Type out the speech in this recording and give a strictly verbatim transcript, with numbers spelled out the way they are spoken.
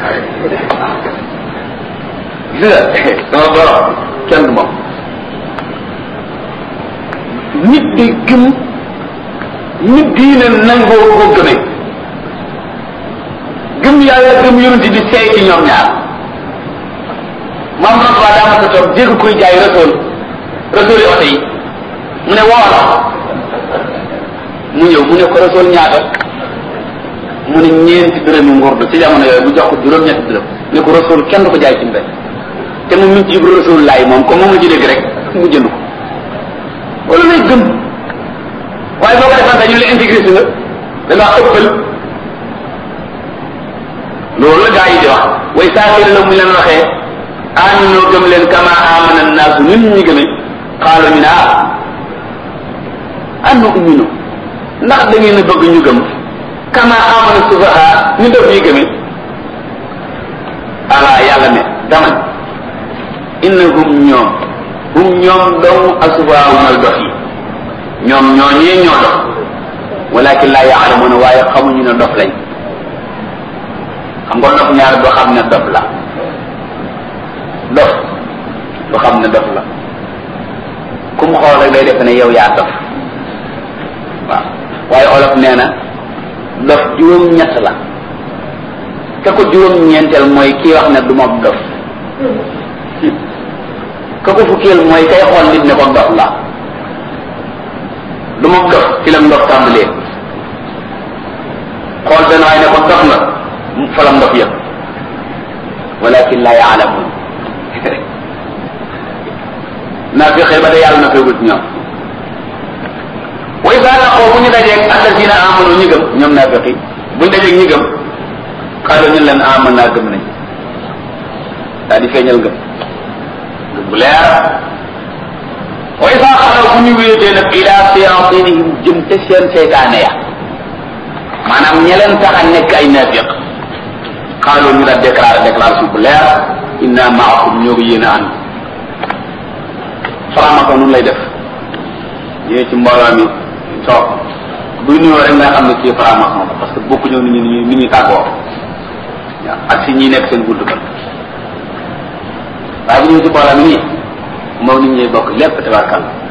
gis nga sama borom kenn du moom. nit di gëm nit diine nangoo ko gëmee gëm yàlla gëm yonent bi seey ci ñoom ñaar maam Rasuul daa ma sa toog dégg koy jaay Rasuul Rasuul yi oto yi mu ne woola mu ñëw mu ne ko Rasuul ñaata mu ne ñeenti dërëmi ngurdu ci jamono yooyu bu jox ko juróom-ñetti dërëm ne ko Rasuul kenn du ko jaay ci mbéy te mu ngi ci Rasuul laay moom comme moom la ci dégg rek mu jënd ko wala lay gëm waaye boo ko defante ñu la intégré si nga dangaa ëppal loolu la gaa yi di wax way saafiri la mu leen waxee aminoo gëm leen kama amana naasu nit ñi gëme xaalo ñu ne ah annu umino ndax da ngeen a bëgg ñu gëm kama amana sufaha ñu def yi gëme ala yàlla ne dama innahum ñoom hum ñoom dong asubaawnal dof yi ñoom ñoo ñee ñoo dof walakin laa ya'lamuuna waaye xamuñu ne dof lañ xam nga dof ñaar doo xam ne dof la dof doo xam ne dof la ku mu xool rek day def ne yow yaa dof waaw waaye olof nee na dof juróom-ñett la te ko juróom-ñeenteel mooy kii wax ne du ma dof ka ko fukkeel mooy kay xool nit ne ko dof la du ma dof ci la ndof tàmbalee xool benn waay ne ko dof nga fa la ndof yëpp walakin la yaalamun naa fi xëy ba de yàlla na feegut ñoom way saa laqoo bu ñu dajeeg alladina amanu ñi gëm ñoom naa feqi buñ dajeeg ñi gëm xaaral ñu leen aman naa gëm nañ daal di feeñal gëm bu leer wa isa xalaw bu ñu wéetee nag ila siratinihim jëm te seen seytaane ya maanaam ña leen tax a nekk ay naafiq xaaloo ñu la déclaré déclaration bu leer inna maakum ñoo ko yéen a ànd faramako nun lay def ñëwee ci mbooloo mi toog buy nuyoo rek nga xam ne kii faramako la parce que bokku ñëw ni ñu ni ñuy tàggoo waaw ak si ñi nekk seen gudd ba waaye bu ñëw ci mbooloo mi nii moom nit ñuy bokk lépp tabarkal